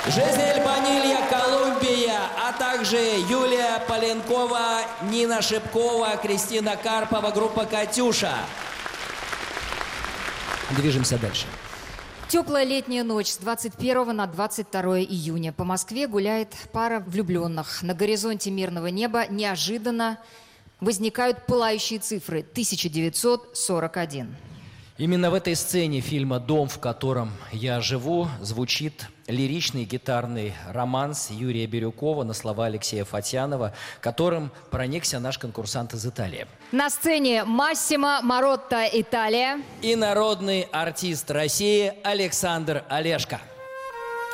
Жизель Банилья, Колумбия, а также Юлия Поленкова, Нина Шипкова, Кристина Карпова, группа «Катюша». Движемся дальше. Теплая летняя ночь с 21 на 22 июня. По Москве гуляет пара влюбленных. На горизонте мирного неба неожиданно возникают пылающие цифры. 1941. Именно в этой сцене фильма «Дом, в котором я живу» звучит лиричный гитарный романс Юрия Бирюкова на слова Алексея Фатьянова, которым проникся наш конкурсант из Италии. На сцене Массимо Маротта, Италия. И народный артист России Александр Олешко.